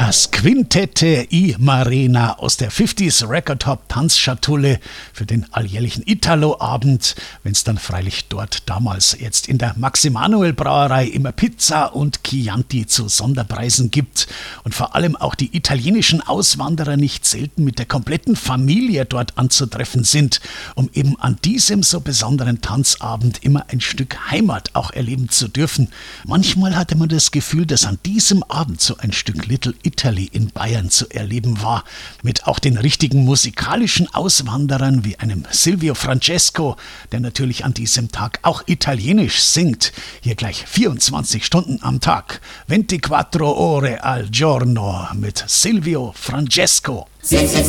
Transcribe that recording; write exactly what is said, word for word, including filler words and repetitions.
Das Quintette I Marina aus der fünfziger Record Hop Tanzschatulle für den alljährlichen Italo-Abend, wenn es dann freilich dort damals jetzt in der Maximanuel Brauerei immer Pizza und Chianti zu Sonderpreisen gibt und vor allem auch die italienischen Auswanderer nicht selten mit der kompletten Familie dort anzutreffen sind, um eben an diesem so besonderen Tanzabend immer ein Stück Heimat auch erleben zu dürfen. Manchmal hatte man das Gefühl, dass an diesem Abend so ein Stück Little Italy in Bayern zu erleben war, mit auch den richtigen musikalischen Auswanderern wie einem Silvio Francesco, der natürlich an diesem Tag auch italienisch singt. Hier gleich vierundzwanzig Stunden am Tag, ventiquattro ore al giorno mit Silvio Francesco.